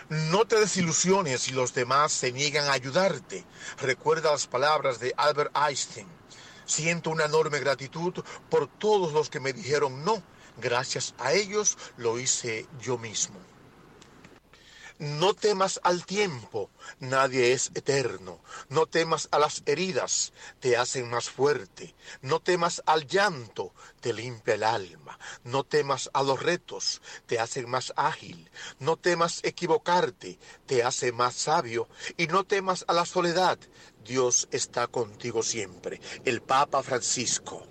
No te desilusiones si los demás se niegan a ayudarte. Recuerda las palabras de Albert Einstein. Siento una enorme gratitud por todos los que me dijeron no. Gracias a ellos lo hice yo mismo. No temas al tiempo, nadie es eterno. No temas a las heridas, te hacen más fuerte. No temas al llanto, te limpia el alma. No temas a los retos, te hacen más ágil. No temas equivocarte, te hace más sabio. Y no temas a la soledad, Dios está contigo siempre. El Papa Francisco.